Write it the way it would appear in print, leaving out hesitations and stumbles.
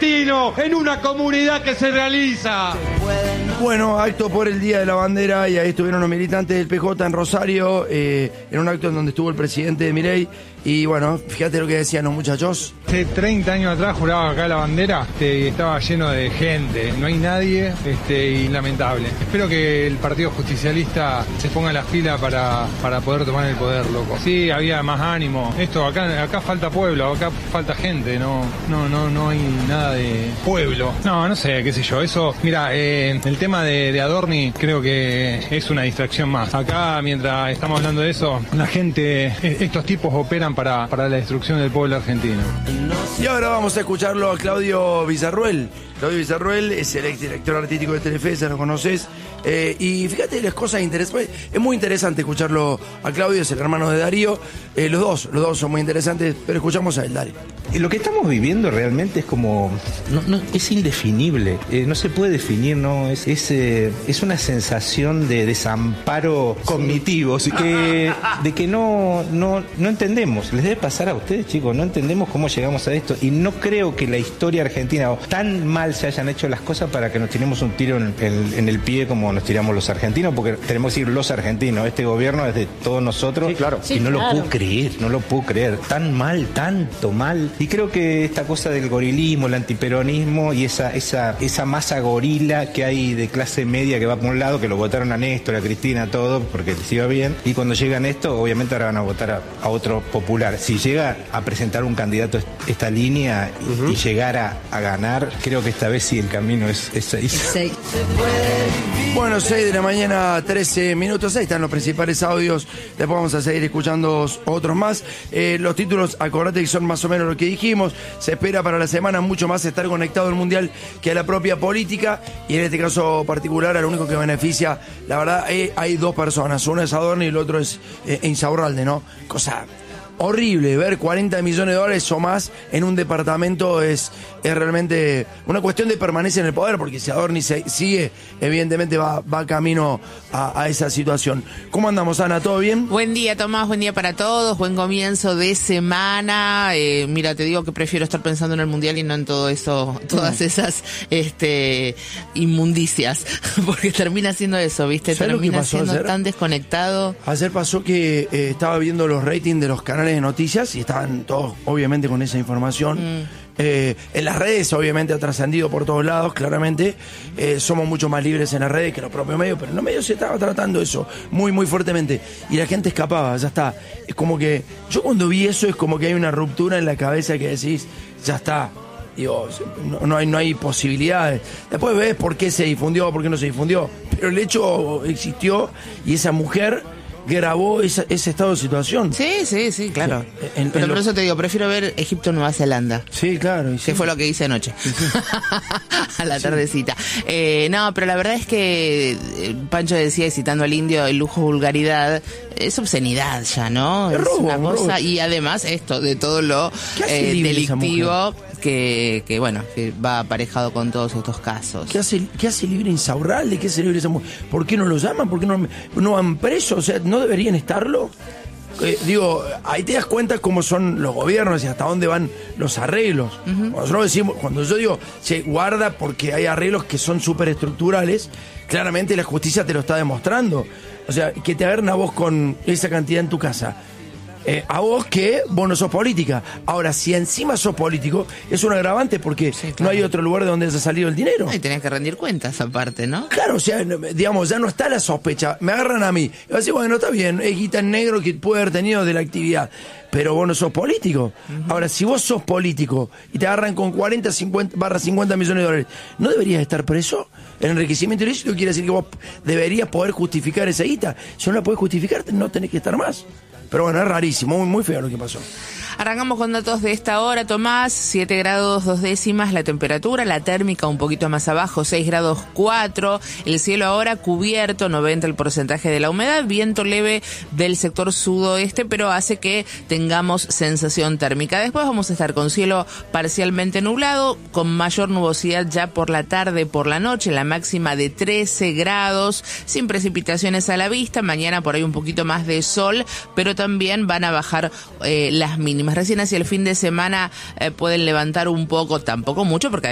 argentino en una comunidad que se realiza. Bueno, acto por el Día de la Bandera, y ahí estuvieron los militantes del PJ en Rosario, en un acto en donde estuvo el presidente de Milei. Y bueno, fíjate lo que decían los muchachos. Hace 30 años atrás juraba acá la bandera y estaba lleno de gente, no hay nadie, y lamentable. Espero que el Partido Justicialista se ponga en la fila para poder tomar el poder, loco. Sí, había más ánimo. Acá falta pueblo, acá falta gente, no hay nada de pueblo. No sé, qué sé yo, eso, mira, el tema de Adorni creo que es una distracción más. Acá, mientras estamos hablando de eso, la gente, estos tipos operan para la destrucción del pueblo argentino. Y ahora vamos a escucharlo a Claudio Villarruel. Claudio Villarruel es el exdirector artístico de Telefe, ya lo conoces. Y fíjate las cosas interesantes. Es muy interesante escucharlo a Claudio, es el hermano de Darío. Los dos son muy interesantes, pero escuchamos a él, dale. Lo que estamos viviendo realmente es como... es indefinible, no se puede definir, ¿no? Es una sensación de desamparo cognitivo, de que no entendemos. Les debe pasar a ustedes, chicos, no entendemos cómo llegamos a esto. Y no creo que la historia argentina tan mal se hayan hecho las cosas para que nos tiremos un tiro en el pie como nos tiramos los argentinos, porque tenemos que decir los argentinos, este gobierno es de todos nosotros. Sí, claro. Y no lo puedo creer, tan mal, tanto mal. Y creo que esta cosa del gorilismo, el antiperonismo y esa masa gorila que hay de clase media que va por un lado, que lo votaron a Néstor, a Cristina, a todo, porque les iba bien, y cuando llegan esto, obviamente ahora van a votar a otro popular. Si llega a presentar un candidato esta línea y llegar a ganar, creo que esta vez sí el camino es 6. Bueno, 6 de la mañana, 13 minutos. Ahí están los principales audios. Después vamos a seguir escuchando otros más. Los títulos, acordate que son más o menos lo que dijimos. Se espera para la semana mucho más estar conectado al Mundial que a la propia política. Y en este caso particular, a lo único que beneficia, la verdad, hay dos personas. Uno es Adorni y el otro es Insaurralde, ¿no? Cosa horrible, ver 40 millones de dólares o más en un departamento es realmente una cuestión de permanencia en el poder, porque si Adorni sigue, evidentemente va camino a esa situación. ¿Cómo andamos, Ana? ¿Todo bien? Buen día, Tomás, buen día para todos, buen comienzo de semana. Mira, te digo que prefiero estar pensando en el Mundial y no en todo eso, todas esas inmundicias, porque termina siendo eso, ¿viste? Termina siendo ayer? Tan desconectado. Ayer pasó que estaba viendo los ratings de los canales de noticias y estaban todos obviamente con esa información. En las redes obviamente ha trascendido por todos lados, claramente. Somos mucho más libres en las redes que en los propios medios, pero en los medios se estaba tratando eso muy muy fuertemente y la gente escapaba, ya está. Es como que yo cuando vi eso es como que hay una ruptura en la cabeza que decís, ya está. Digo, no hay posibilidades. Después ves por qué se difundió, por qué no se difundió, pero el hecho existió y esa mujer grabó ese estado de situación. Sí, claro. Pero por eso te digo, prefiero ver Egipto-Nueva Zelanda. Sí, claro. Que fue lo que hice anoche. A la tardecita. No, pero la verdad es que Pancho decía, y citando al indio, el lujo vulgaridad, es obscenidad ya, ¿no? Es una cosa, y además esto, de todo lo delictivo que va aparejado con todos estos casos. ¿Qué hace libre Insaurralde? ¿Qué hace libre esa mujer? ¿Por qué no lo llaman? ¿Por qué no van presos? O sea, ¿no deberían estarlo? Ahí te das cuenta cómo son los gobiernos y hasta dónde van los arreglos. Cuando yo digo, che, guarda porque hay arreglos que son súper estructurales, claramente la justicia te lo está demostrando. O sea, que te agarren a vos con esa cantidad en tu casa. A vos no sos política. Ahora, si encima sos político, es un agravante porque no hay otro lugar de donde haya salido el dinero. Y tenés que rendir cuentas aparte, ¿no? Claro, o sea, digamos, ya no está la sospecha. Me agarran a mí. Y vas a decir, bueno, está bien, es guita en negro que puede haber tenido de la actividad. Pero vos no sos político. Ahora, si vos sos político y te agarran con 50 millones de dólares, ¿no deberías estar preso? El enriquecimiento ilícito quiere decir que vos deberías poder justificar esa guita. Si no la podés justificar, no tenés que estar más. Pero bueno, es rarísimo, muy, muy feo lo que pasó. Arrancamos con datos de esta hora, Tomás. 7 grados 2 décimas la temperatura, la térmica un poquito más abajo, 6 grados 4. El cielo ahora cubierto, 90 el porcentaje de la humedad, viento leve del sector sudoeste, pero hace que tengamos sensación térmica. Después vamos a estar con cielo parcialmente nublado, con mayor nubosidad ya por la tarde, por la noche, la máxima de 13 grados, sin precipitaciones a la vista. Mañana por ahí un poquito más de sol, pero también van a bajar las mínimas. Recién hacia el fin de semana pueden levantar un poco, tampoco mucho, porque